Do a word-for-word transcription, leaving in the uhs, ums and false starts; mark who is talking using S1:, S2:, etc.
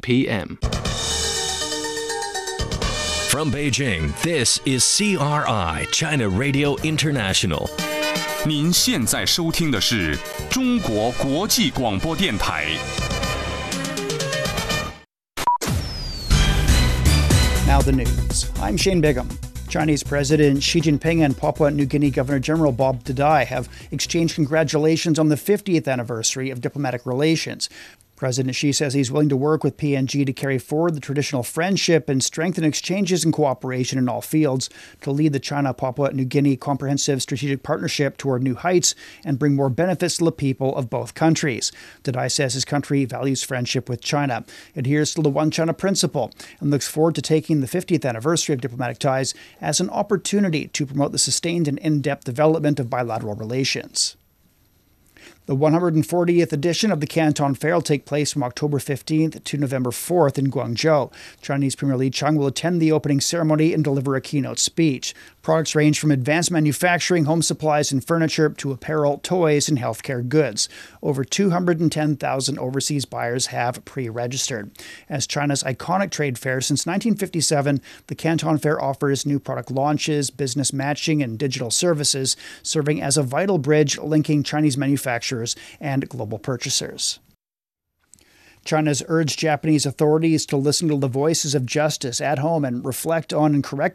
S1: p m
S2: From Beijing, this is C R I, China Radio International.
S3: 您现在收听的是中国国际广播电台。
S4: Now the news. I'm Shane Bigham. Chinese President Xi Jinping and Papua New Guinea Governor General Bob Dadai have exchanged congratulations on the fiftieth anniversary of diplomatic relations. President Xi says he's willing to work with P N G to carry forward the traditional friendship and strengthen exchanges and cooperation in all fields to lead the China-Papua New Guinea Comprehensive Strategic Partnership toward new heights and bring more benefits to the people of both countries. Dadai says his country values friendship with China, adheres to the One China principle, and looks forward to taking the fiftieth anniversary of diplomatic ties as an opportunity to promote the sustained and in-depth development of bilateral relations. The one hundred fortieth edition of the Canton Fair will take place from October fifteenth to November fourth in Guangzhou. Chinese Premier Li Cheng will attend the opening ceremony and deliver a keynote speech. Products range from advanced manufacturing, home supplies and furniture to apparel, toys, and healthcare goods. Over two hundred ten thousand overseas buyers have pre-registered. As China's iconic trade fair since nineteen fifty-seven, the Canton Fair offers new product launches, business matching, and digital services, serving as a vital bridge linking Chinese manufacturers and global purchasers. China has urged Japanese authorities to listen to the voices of justice at home and reflect on and correct